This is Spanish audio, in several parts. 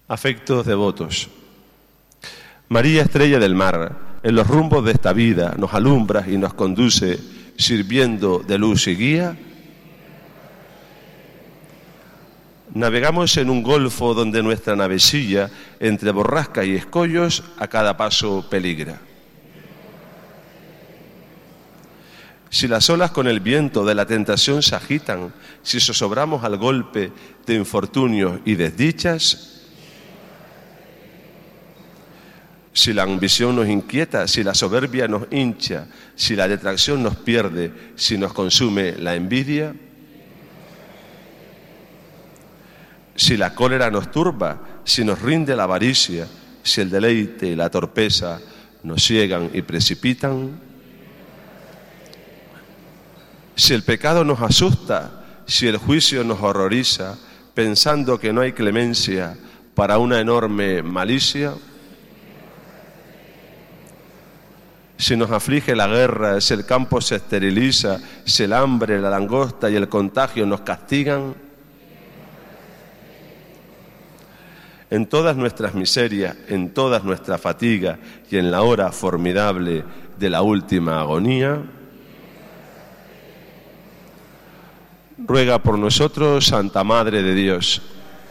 Afectos devotos. María, estrella del mar, en los rumbos de esta vida nos alumbras y nos conduce, sirviendo de luz y guía. Navegamos en un golfo donde nuestra navecilla, entre borrascas y escollos, a cada paso peligra. Si las olas con el viento de la tentación se agitan, si zozobramos al golpe de infortunios y desdichas, si la ambición nos inquieta, si la soberbia nos hincha, si la detracción nos pierde, si nos consume la envidia, si la cólera nos turba, si nos rinde la avaricia, si el deleite y la torpeza nos ciegan y precipitan, si el pecado nos asusta, si el juicio nos horroriza, pensando que no hay clemencia para una enorme malicia, si nos aflige la guerra, si el campo se esteriliza, si el hambre, la langosta y el contagio nos castigan, en todas nuestras miserias, en todas nuestras fatigas y en la hora formidable de la última agonía, ruega por nosotros, Santa Madre de Dios.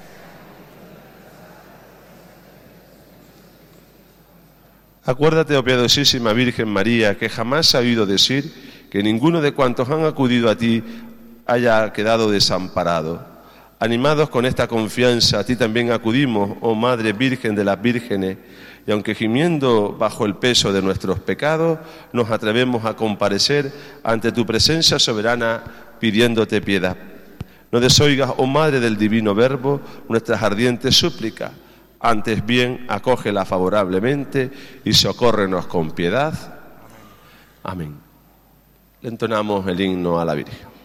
Acuérdate, oh piadosísima Virgen María, que jamás ha oído decir que ninguno de cuantos han acudido a ti haya quedado desamparado. Animados con esta confianza, a ti también acudimos, oh Madre Virgen de las Vírgenes, y aunque gimiendo bajo el peso de nuestros pecados, nos atrevemos a comparecer ante tu presencia soberana pidiéndote piedad. No desoigas, oh Madre del Divino Verbo, nuestras ardientes súplicas. Antes bien, acógela favorablemente y socórrenos con piedad. Amén. Le entonamos el himno a la Virgen.